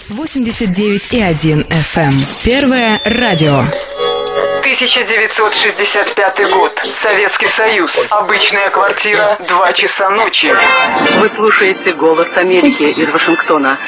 89,1 FM. Первое радио. 1965 год. Советский Союз. Обычная квартира. 2 часа ночи. Вы слушаете «Голос Америки» из Вашингтона.